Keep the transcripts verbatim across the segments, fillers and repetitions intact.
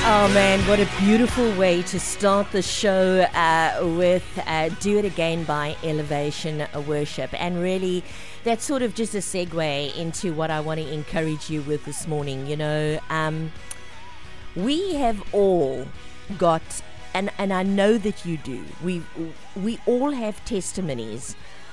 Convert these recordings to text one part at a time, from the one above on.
Oh man, what a beautiful way to start the show uh, with uh, Do It Again by Elevation Worship. And really, that's sort of just a segue into what I want to encourage you with this morning. You know, um, we have all got, and, and I know that you do, we we all have testimonies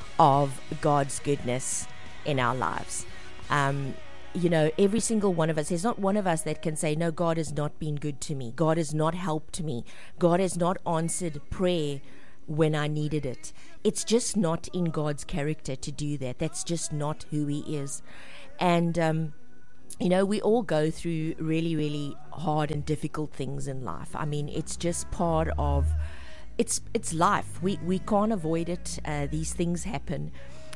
of God's goodness in our lives. Um You know, every single one of us, there's not one of us that can say, no, God has not been good to me. God has not helped me. God has not answered prayer when I needed it. It's just not in God's character to do that. That's just not who he is. And, um, you know, we all go through really, really hard and difficult things in life. I mean, it's just part of, it's it's life. We, we can't avoid it. Uh, these things happen.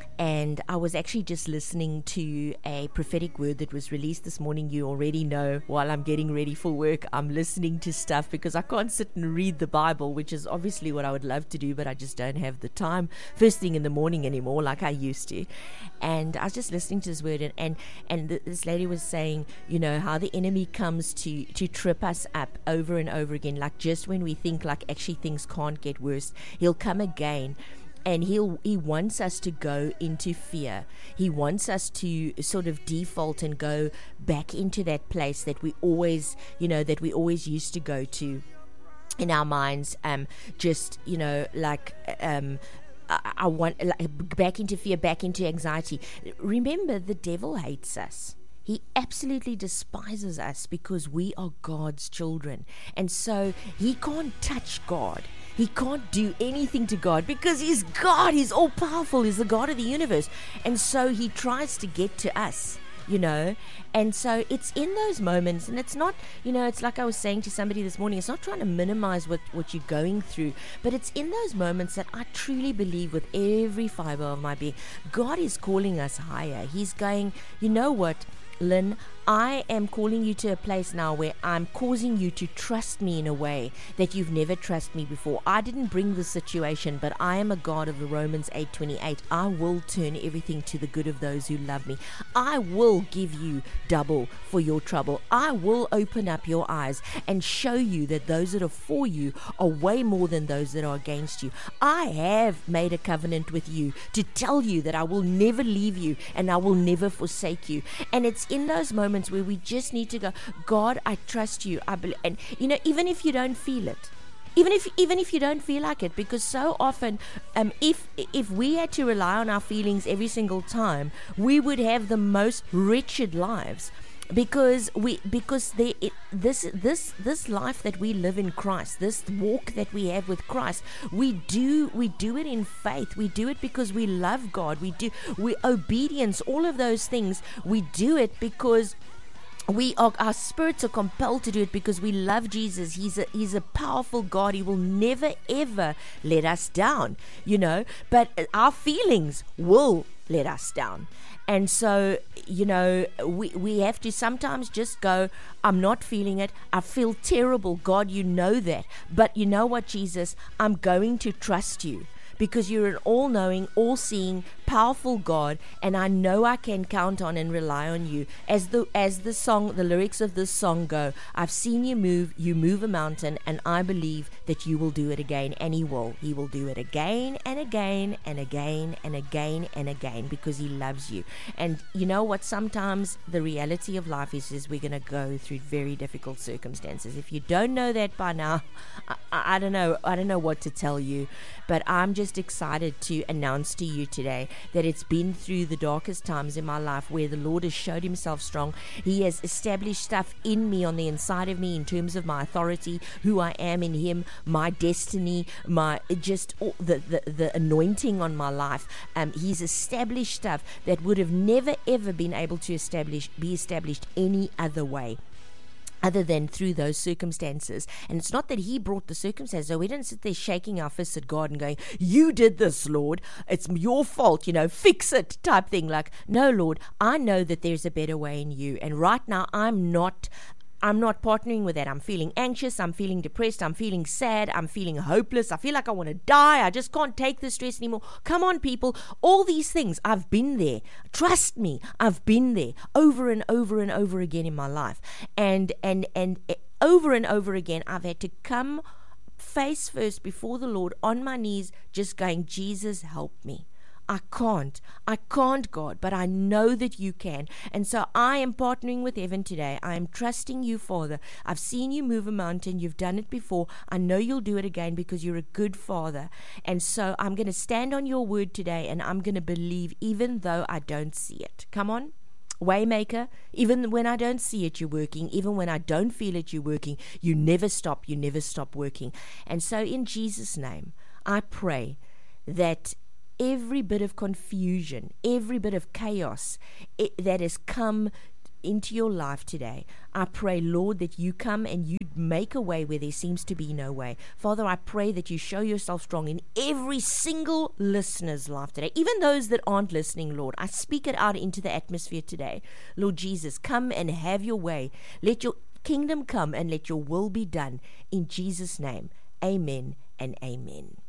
And I was actually just listening to a prophetic word that was released this morning. You already know, while I'm getting ready for work, I'm listening to stuff because I can't sit and read the Bible, which is obviously what I would love to do, but I just don't have the time first thing in the morning anymore like I used to. And I was just listening to this word, and and, and this lady was saying, you know, how the enemy comes to, to trip us up over and over again, like just when we think like actually things can't get worse, he'll come again. And he'll, he wants us to go into fear. He wants us to sort of default and go back into that place that we always, you know, that we always used to go to in our minds. Um, just, you know, like, um, I, I want like, back into fear, back into anxiety. Remember, the devil hates us. He absolutely despises us because we are God's children. And so he can't touch God. He can't do anything to God because he's God. He's all powerful. He's the God of the universe. And so he tries to get to us, you know. And so it's in those moments, and it's not, you know, it's like I was saying to somebody this morning, it's not trying to minimize what, what you're going through, but it's in those moments that I truly believe with every fiber of my being, God is calling us higher. He's going, you know what, Lynn, I am calling you to a place now where I'm causing you to trust me in a way that you've never trusted me before. I didn't bring this situation, but I am a God of the Romans eight twenty-eight. I will turn everything to the good of those who love me. I will give you double for your trouble. I will open up your eyes and show you that those that are for you are way more than those that are against you. I have made a covenant with you to tell you that I will never leave you and I will never forsake you. And it's in those moments where we just need to go, God, I trust you. I believe, and you know, even if you don't feel it, even if even if you don't feel like it, because so often, um, if if we had to rely on our feelings every single time, we would have the most wretched lives. Because we, because they, it, this, this, this life that we live in Christ, this walk that we have with Christ, we do, we do it in faith. We do it because we love God. We do, we obedience, all of those things. We do it because we are, our spirits are compelled to do it because we love Jesus. He's a, he's a powerful God. He will never ever let us down, you know. But our feelings will let us down. And so, you know, we, we have to sometimes just go, I'm not feeling it. I feel terrible. God, you know that. But you know what, Jesus? I'm going to trust you because you're an all-knowing, all-seeing, powerful God, and I know I can count on and rely on you. As the as the song, the lyrics of this song go, I've seen you move, you move a mountain, and I believe that you will do it again, and he will. He will do it again and again and again and again and again because he loves you. And you know what? Sometimes the reality of life is, is we're going to go through very difficult circumstances. If you don't know that by now, I, I, I don't know. I don't know what to tell you, but I'm just excited to announce to you today that it's been through the darkest times in my life where the Lord has showed himself strong. He has established stuff in me, on the inside of me, in terms of my authority, who I am in him, my destiny, my just all, the, the the anointing on my life. Um, he's established stuff that would have never ever been able to establish be established any other way other than through those circumstances. And it's not that he brought the circumstances. So we didn't sit there shaking our fists at God and going, you did this, Lord, it's your fault, you know, fix it type thing. Like, no, Lord, I know that there's a better way in you, and right now I'm not I'm not partnering with that. I'm feeling anxious. I'm feeling depressed. I'm feeling sad. I'm feeling hopeless. I feel like I want to die. I just can't take the stress anymore. Come on, people. All these things, I've been there. Trust me, I've been there over and over and over again in my life. And and and over and over again, I've had to come face first before the Lord on my knees, just going, Jesus, help me. I can't. I can't, God, but I know that you can. And so I am partnering with heaven today. I am trusting you, Father. I've seen you move a mountain. You've done it before. I know you'll do it again because you're a good Father. And so I'm going to stand on your word today, and I'm going to believe even though I don't see it. Come on. Waymaker, even when I don't see it, you're working. Even when I don't feel it, you're working. You never stop. You never stop working. And so in Jesus' name, I pray that every bit of confusion, every bit of chaos it, that has come into your life today, I pray, Lord, that you come and you make a way where there seems to be no way. Father, I pray that you show yourself strong in every single listener's life today, even those that aren't listening, Lord. I speak it out into the atmosphere today. Lord Jesus, come and have your way. Let your kingdom come and let your will be done. In Jesus' name, amen and amen.